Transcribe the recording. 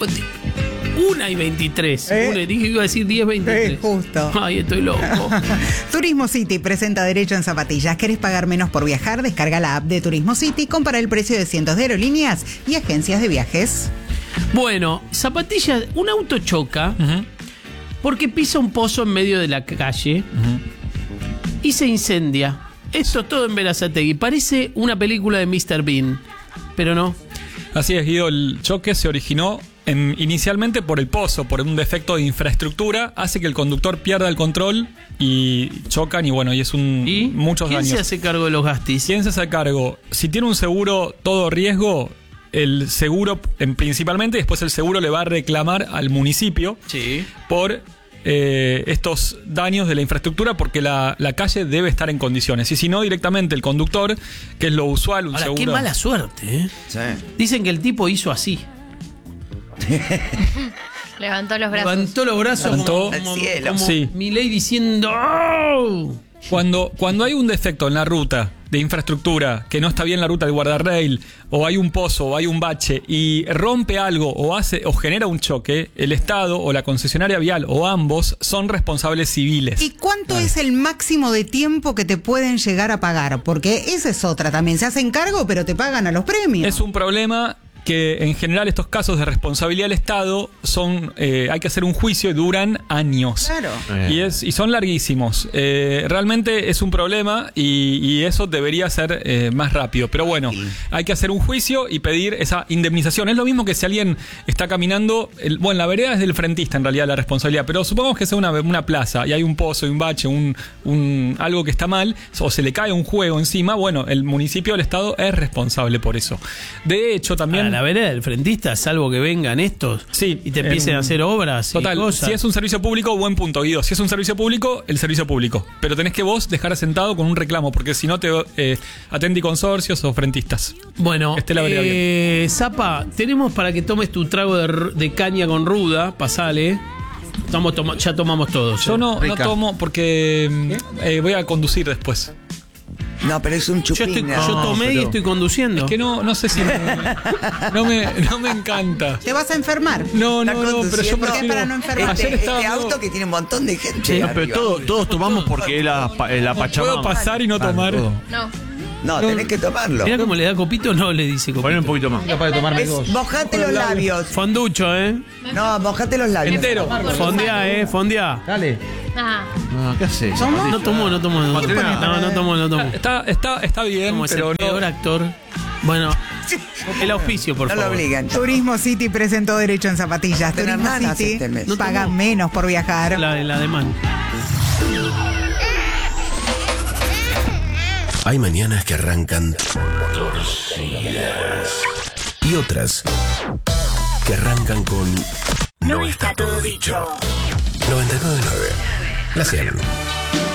1:23. Dije que iba a decir 10:23. Justo. Ay, estoy loco. Turismo City presenta derecho en zapatillas. ¿Querés pagar menos por viajar? Descarga la app de Turismo City, compara el precio de cientos de aerolíneas y agencias de viajes. Bueno, zapatillas, un auto choca porque pisa un pozo en medio de la calle y se incendia. Esto todo en Berazategui. Parece una película de Mr. Bean, pero no. Así es, Guido, el choque se originó inicialmente por el pozo, por un defecto de infraestructura, hace que el conductor pierda el control y chocan y bueno, y es muchos daños. ¿Quién se hace cargo de los gastos? ¿Quién se hace cargo? Si tiene un seguro todo riesgo, el seguro principalmente, después el seguro le va a reclamar al municipio por estos daños de la infraestructura, porque la calle debe estar en condiciones, y si no, directamente el conductor, que es lo usual, un seguro. Qué mala suerte, ¿eh? Sí. Dicen que el tipo hizo así. Levantó los brazos. Levantó los brazos Levantó como cielo. Milei diciendo ¡oh! Cuando hay un defecto en la ruta de infraestructura, que no está bien la ruta del guardarrail, o hay un pozo, o hay un bache, y rompe algo, o genera un choque, el Estado o la concesionaria vial, o ambos, son responsables civiles. ¿Y cuánto es el máximo de tiempo que te pueden llegar a pagar? Porque esa es otra también. Se hacen cargo, pero te pagan a los premios. Es un problema que en general estos casos de responsabilidad del Estado hay que hacer un juicio y duran años. Claro. Y son larguísimos. Realmente es un problema y eso debería ser más rápido. Pero bueno, hay que hacer un juicio y pedir esa indemnización. Es lo mismo que si alguien está caminando, la vereda es del frentista en realidad la responsabilidad, pero supongamos que sea una plaza y hay un pozo y un bache, algo que está mal, o se le cae un juego encima, bueno, el municipio o el Estado es responsable por eso. De hecho, también la vereda del frentista, salvo que vengan estos y te empiecen a hacer obras total, y cosas. Si es un servicio público, buen punto, Guido. Si es un servicio público, el servicio público. Pero tenés que vos dejar asentado con un reclamo, porque si no te atendi consorcios o frentistas. Bueno, la vereda bien. Zapa, tenemos para que tomes tu trago de caña con ruda, pasale. Ya tomamos todos. Yo no tomo porque voy a conducir después. No, pero es un chupín. Yo tomé y estoy conduciendo. Es que no sé si no me encanta. ¿Te vas a enfermar? No, pero yo ¿Por qué para no enfermar? Este auto que tiene un montón de gente. Sí, pero todos tomamos porque es la Pachamama. ¿Puedo pasar y no tomar? No, tenés que tomarlo. Mirá cómo le da copito, no le dice copito. Poné un poquito más. Capaz de tomarme dos. Mojate los labios. Fonducho, No, mojate los labios. Entero. Fondeá. Dale. No, ¿qué haces? No tomó. No tomó. Está bien, Como es pero el peor actor. Bueno, el auspicio, por favor. No lo obligan. Turismo City presentó derecho en zapatillas. Tener Turismo nanas City este mes. paga menos por viajar. La de mano. Hay mañanas que arrancan torcidas y otras que arrancan con No está todo dicho. 99.9. La 100.